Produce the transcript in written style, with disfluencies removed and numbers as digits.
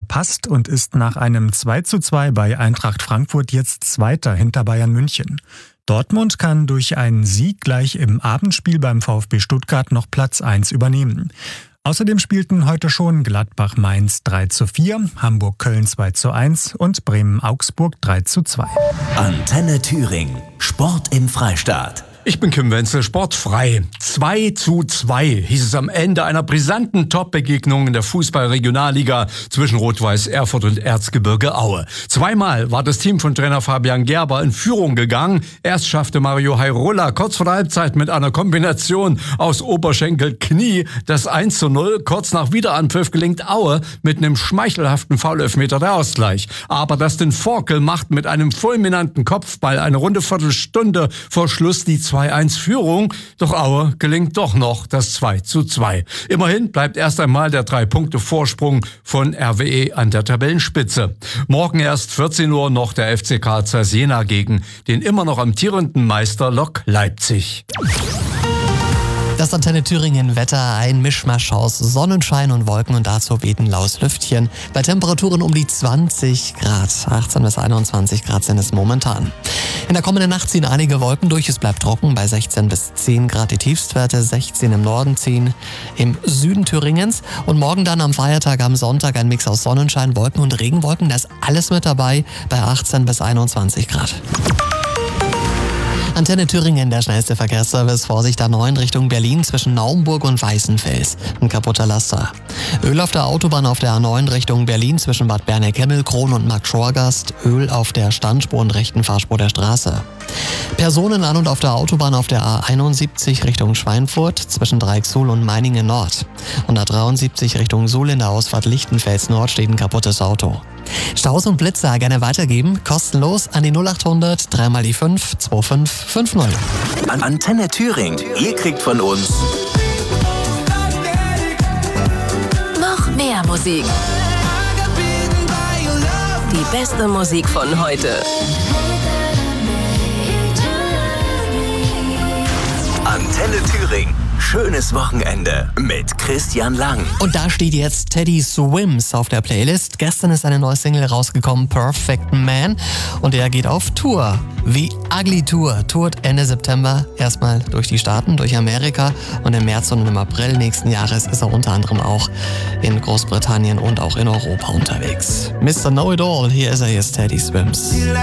verpasst und ist nach einem 2:2 bei Eintracht Frankfurt jetzt Zweiter hinter Bayern München. Dortmund kann durch einen Sieg gleich im Abendspiel beim VfB Stuttgart noch Platz 1 übernehmen. Außerdem spielten heute schon Gladbach-Mainz 3:4, Hamburg-Köln 2:1 und Bremen-Augsburg 3:2. Antenne Thüringen. Sport im Freistaat. Ich bin Kim Wenzel, sportfrei. 2:2 hieß es am Ende einer brisanten Top-Begegnung in der Fußball-Regionalliga zwischen Rot-Weiß Erfurt und Erzgebirge Aue. Zweimal war das Team von Trainer Fabian Gerber in Führung gegangen. Erst schaffte Mario Hairola kurz vor der Halbzeit mit einer Kombination aus Oberschenkel-Knie das 1:0. Kurz nach Wiederanpfiff gelingt Aue mit einem schmeichelhaften Foulelfmeter der Ausgleich. Aber Dustin Forkel macht mit einem fulminanten Kopfball eine runde Viertelstunde vor Schluss die 2:1-Führung, doch Aue gelingt doch noch das 2:2. Immerhin bleibt erst einmal der 3-Punkte-Vorsprung von RWE an der Tabellenspitze. Morgen erst 14 Uhr noch der FC Karl Zeiss Jena gegen den immer noch amtierenden Meister Lok Leipzig. Das Antenne Thüringen Wetter, ein Mischmasch aus Sonnenschein und Wolken und dazu weht ein laues Lüftchen. Bei Temperaturen um die 20 Grad, 18 bis 21 Grad sind es momentan. In der kommenden Nacht ziehen einige Wolken durch, es bleibt trocken bei 16 bis 10 Grad die Tiefstwerte, 16 im Norden ziehen im Süden Thüringens und morgen dann am Feiertag am Sonntag ein Mix aus Sonnenschein, Wolken und Regenwolken, da ist alles mit dabei bei 18 bis 21 Grad. Antenne Thüringen, der schnellste Verkehrsservice. Vorsicht A9 Richtung Berlin zwischen Naumburg und Weißenfels. Ein kaputter Laster. Öl auf der Autobahn auf der A9 Richtung Berlin zwischen Bad Berneck-Hemmelkron und Markt-Schorgast. Öl auf der Standspur und rechten Fahrspur der Straße. Personen an und auf der Autobahn auf der A71 Richtung Schweinfurt zwischen Dreichsuhl und Meiningen Nord. Und A73 Richtung Suhl in der Ausfahrt Lichtenfels Nord steht ein kaputtes Auto. Staus und Blitzer gerne weitergeben, kostenlos an die 0800 3 die 5 2550. Antenne Thüringen. Ihr kriegt von uns noch mehr Musik. Die beste Musik von heute. Antenne Thüringen. Schönes Wochenende mit Christian Lang. Und da steht jetzt Teddy Swims auf der Playlist. Gestern ist eine neue Single rausgekommen, Perfect Man. Und er geht auf Tour. The Ugly Tour. Tourt Ende September erstmal durch die Staaten, durch Amerika. Und im März und im April nächsten Jahres ist er unter anderem auch in Großbritannien und auch in Europa unterwegs. Mr. Know-It-All, hier ist er jetzt, Teddy Swims.